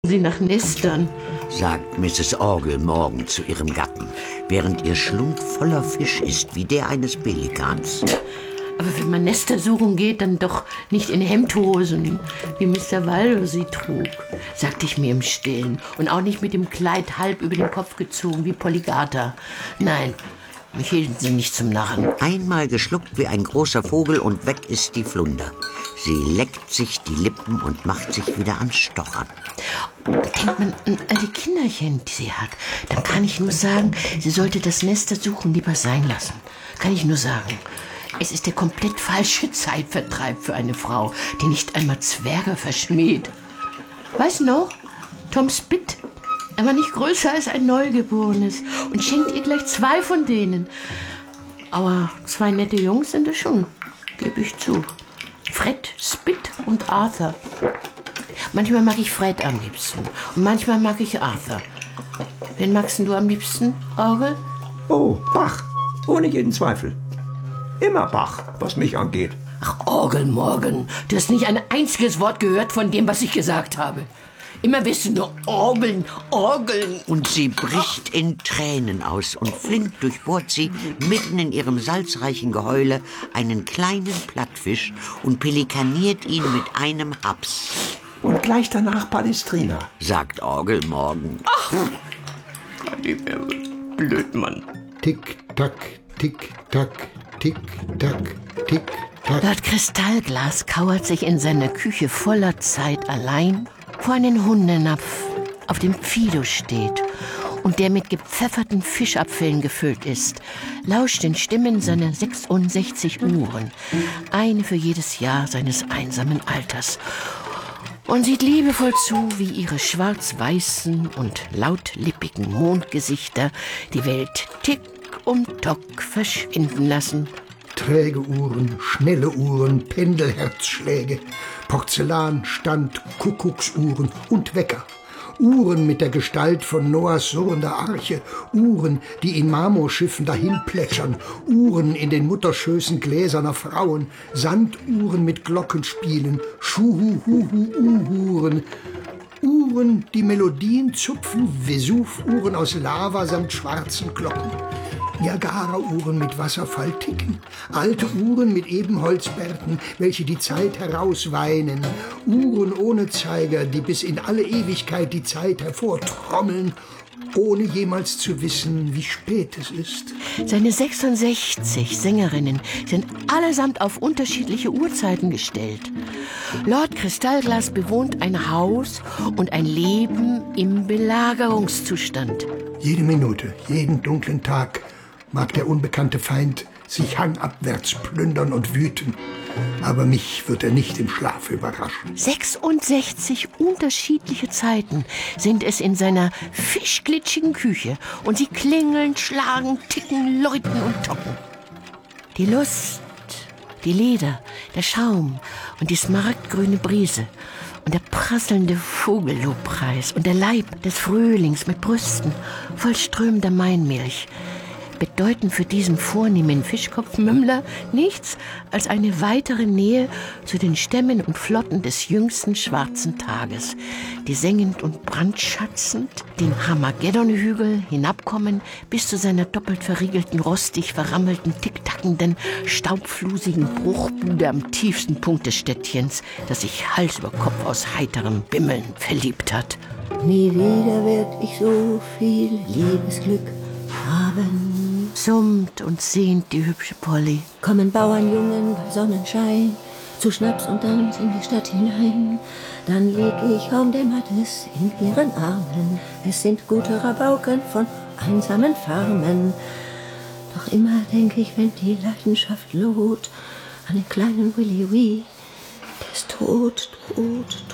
Sie nach Nestern, sagt Mrs. Orgel morgen zu ihrem Gatten, während ihr Schlund voller Fisch ist, wie der eines Pelikans. aber wenn man Nester suchen geht, dann doch nicht in Hemdhosen, wie Mr. Waldo sie trug, sagte ich mir im Stillen. Und auch nicht mit dem Kleid halb über den Kopf gezogen, wie Polygata. Nein, mich hielten sie nicht zum Narren. Einmal geschluckt wie ein großer Vogel und weg ist die Flunder. Sie leckt sich die Lippen und macht sich wieder ans Stochern. Denkt man an all die Kinderchen, die sie hat, dann kann ich nur sagen, sie sollte das Nestersuchen lieber sein lassen. Kann ich nur sagen. Es ist der komplett falsche Zeitvertreib für eine Frau, die nicht einmal Zwerge verschmäht. Weißt du noch? Tom Spit. Er war nicht größer als ein Neugeborenes und schenkt ihr gleich 2 von denen. Aber 2 nette Jungs sind es schon, gebe ich zu. Fred, Spit und Arthur. Manchmal mag ich Fred am liebsten und manchmal mag ich Arthur. Wen magst du am liebsten, Orgel? Oh, Bach. Ohne jeden Zweifel. Immer Bach, was mich angeht. Ach, Orgel, Morgen. Du hast nicht ein einziges Wort gehört von dem, was ich gesagt habe. Immer wirst du nur orgeln, orgeln. Und sie bricht in Tränen aus und flink durchbohrt sie mitten in ihrem salzreichen Geheule einen kleinen Plattfisch und pelikaniert ihn mit einem Haps. Und gleich danach Palestrina, sagt Orgel morgen. Ach, die wäre blöd, Mann. Tick-Tack, Tick-Tack, Tick-Tack, Tick-Tack. Lord Kristallglas kauert sich in seiner Küche voller Zeit allein vor einen Hundenapf, auf dem Fido steht und der mit gepfefferten Fischabfällen gefüllt ist, lauscht den Stimmen seiner 66 Uhren, eine für jedes Jahr seines einsamen Alters, und sieht liebevoll zu, wie ihre schwarz-weißen und lautlippigen Mondgesichter die Welt Tick um Tock verschwinden lassen. Träge Uhren, schnelle Uhren, Pendelherzschläge, Porzellanstand, Kuckucksuhren und Wecker. Uhren mit der Gestalt von Noahs surrender Arche, Uhren, die in Marmorschiffen dahin plätschern, Uhren in den Mutterschößen gläserner Frauen, Sanduhren mit Glockenspielen, Schuhu-Huhu-Uhuren, Uhren, die Melodien zupfen, Vesuv-Uhren aus Lava samt schwarzen Glocken. Niagara-Uhren mit Wasserfallticken, alte Uhren mit Ebenholzbärten, welche die Zeit herausweinen, Uhren ohne Zeiger, die bis in alle Ewigkeit die Zeit hervortrommeln, ohne jemals zu wissen, wie spät es ist. Seine 66 Sängerinnen sind allesamt auf unterschiedliche Uhrzeiten gestellt. Lord Kristallglas bewohnt ein Haus und ein Leben im Belagerungszustand. Jede Minute, jeden dunklen Tag mag der unbekannte Feind sich hangabwärts plündern und wüten. Aber mich wird er nicht im Schlaf überraschen. 66 unterschiedliche Zeiten sind es in seiner fischglitschigen Küche. Und sie klingeln, schlagen, ticken, läuten und tocken. Die Lust, die Leder, der Schaum und die smaragdgrüne Brise und der prasselnde Vogellobpreis und der Leib des Frühlings mit Brüsten voll strömender Mainmilch bedeuten für diesen vornehmen Fischkopfmümmler nichts als eine weitere Nähe zu den Stämmen und Flotten des jüngsten schwarzen Tages, die sengend und brandschatzend den Hamageddon-Hügel hinabkommen bis zu seiner doppelt verriegelten, rostig verrammelten, ticktackenden, staubflusigen Bruchbude am tiefsten Punkt des Städtchens, das sich Hals über Kopf aus heiterem Bimmeln verliebt hat. Nie wieder werd ich so viel Liebesglück haben. Summt und sehnt die hübsche Polly. Kommen Bauernjungen bei Sonnenschein zu Schnaps und Dans in die Stadt hinein. Dann lieg ich umdämmert es in ihren Armen. Es sind gute Rabauken von einsamen Farmen. Doch immer denk ich, wenn die Leidenschaft loht, an den kleinen Willy Wee. Der ist tot, tot,